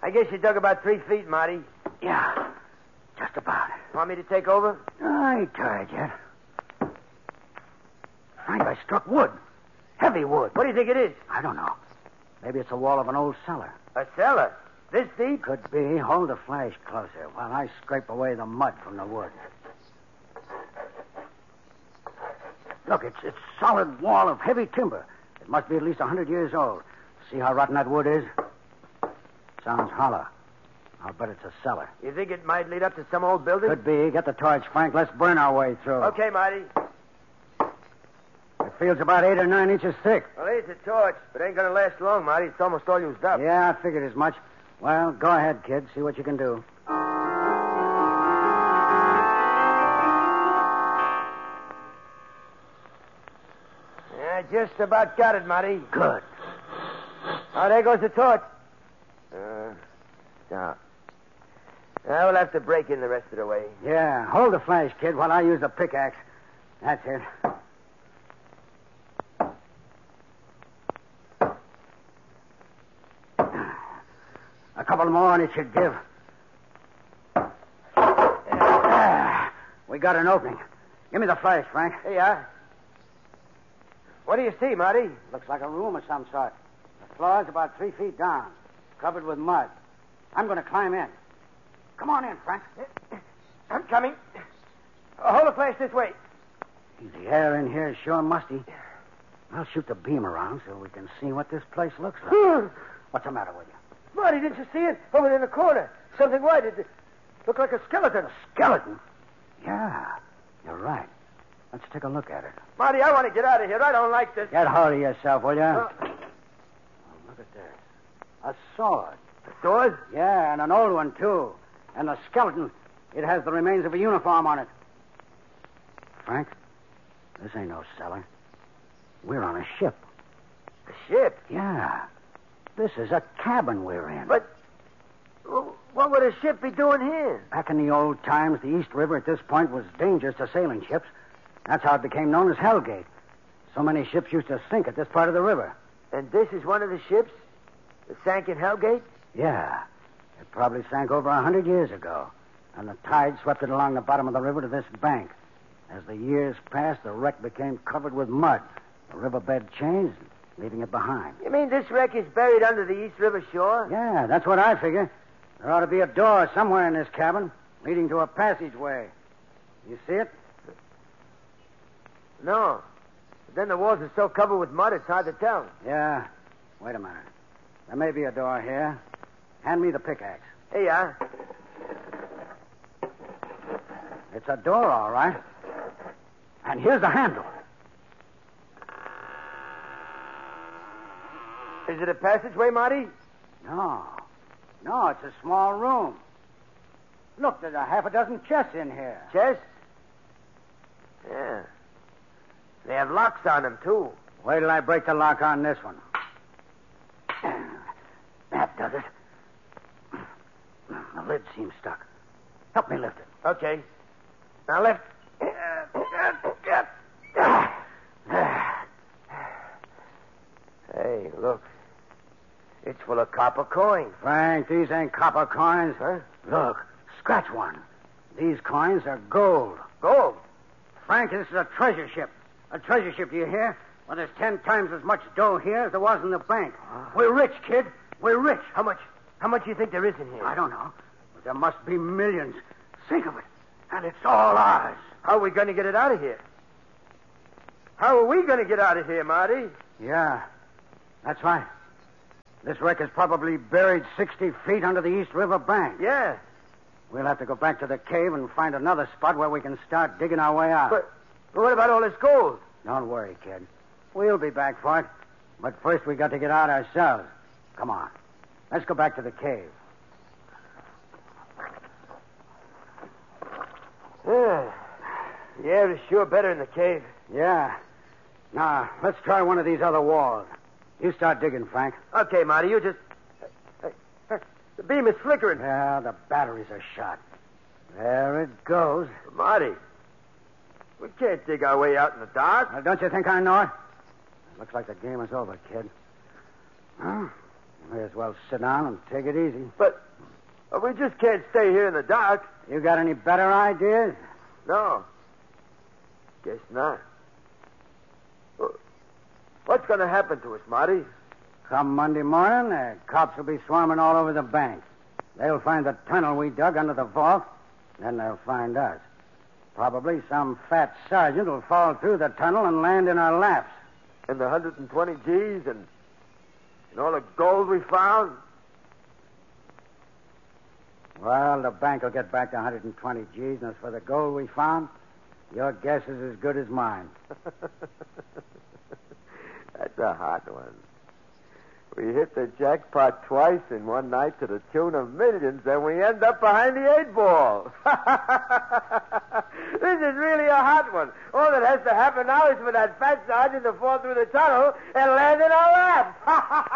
I guess you dug about 3 feet, Marty. Yeah, just about. Want me to take over? I ain't tired yet. Frank, I struck wood. Heavy wood. What do you think it is? I don't know. Maybe it's the wall of an old cellar. A cellar? This deep? Could be. Hold the flash closer while I scrape away the mud from the wood. Look, it's a solid wall of heavy timber. It must be at least 100 years old. See how rotten that wood is? Sounds hollow. I'll bet it's a cellar. You think it might lead up to some old building? Could be. Get the torch, Frank. Let's burn our way through. Okay, Marty. It feels about 8 or 9 inches thick. Well, here's the torch, but it ain't going to last long, Marty. It's almost all used up. Yeah, I figured as much. Well, go ahead, kid. See what you can do. Yeah, just about got it, Marty. Good. Oh, there goes the torch. Stop. Now we'll have to break in the rest of the way. Yeah, hold the flash, kid, while I use the pickaxe. That's it. A couple more and it should give. We got an opening. Give me the flash, Frank. Here you are. What do you see, Marty? Looks like a room of some sort. The floor's about 3 feet down, covered with mud. I'm going to climb in. Come on in, Frank. I'm coming. Hold the flash this way. The air in here is sure musty. I'll shoot the beam around so we can see what this place looks like. What's the matter with you? Marty, didn't you see it? Over there in the corner. Something white. It looked like a skeleton. A skeleton? Yeah, you're right. Let's take a look at it. Marty, I want to get out of here. I don't like this. Get hold of yourself, will you? Oh, look at this. A sword. A sword? Yeah, and an old one, too. And the skeleton, it has the remains of a uniform on it. Frank, this ain't no cellar. We're on a ship. A ship? Yeah. This is a cabin we're in. But what would a ship be doing here? Back in the old times, the East River at this point was dangerous to sailing ships. That's how it became known as Hellgate. So many ships used to sink at this part of the river. And this is one of the ships that sank in Hellgate? Yeah. It probably sank over 100 years ago. And the tide swept it along the bottom of the river to this bank. As the years passed, the wreck became covered with mud. The riverbed changed, leaving it behind. You mean this wreck is buried under the East River shore? Yeah, that's what I figure. There ought to be a door somewhere in this cabin, leading to a passageway. You see it? No. But then the walls are so covered with mud, it's hard to tell. Yeah. Wait a minute. There may be a door here. Hand me the pickaxe. Here you are. It's a door, all right. And here's the handle. Is it a passageway, Marty? No. No, it's a small room. Look, there's a half a dozen chests in here. Chests? Yeah. They have locks on them, too. Wait till I break the lock on this one. That does it. The lid seems stuck. Help me lift it. Okay. Now lift. Hey, look. It's full of copper coins. Frank, these ain't copper coins. Huh? Look, scratch one. These coins are gold. Gold? Frank, this is a treasure ship. A treasure ship, do you hear? Well, there's 10 times as much dough here as there was in the bank. We're rich, kid. We're rich. How much do you think there is in here? I don't know. But there must be millions. Think of it. And it's all ours. How are we going to get it out of here? How are we going to get out of here, Marty? Yeah, that's right. This wreck is probably buried 60 feet under the East River bank. Yeah. We'll have to go back to the cave and find another spot where we can start digging our way out. But what about all this gold? Don't worry, kid. We'll be back for it. But first we got to get out ourselves. Come on. Let's go back to the cave. Yeah. The air is sure better in the cave. Yeah. Now, let's try one of these other walls. You start digging, Frank. Okay, Marty, you just... The beam is flickering. Yeah, the batteries are shot. There it goes. Marty, we can't dig our way out in the dark. Well, don't you think I know it? Looks like the game is over, kid. Well, here's well sit down and take it easy. But we just can't stay here in the dark. You got any better ideas? No. Guess not. What's going to happen to us, Marty? Come Monday morning, the cops will be swarming all over the bank. They'll find the tunnel we dug under the vault, then they'll find us. Probably some fat sergeant will fall through the tunnel and land in our laps. And the 120 G's and all the gold we found? Well, the bank will get back the 120 G's, and as for the gold we found, your guess is as good as mine. That's a hot one. We hit the jackpot twice in one night to the tune of millions, and we end up behind the 8-ball. This is really a hot one. All that has to happen now is for that fat sergeant to fall through the tunnel and land in our lap.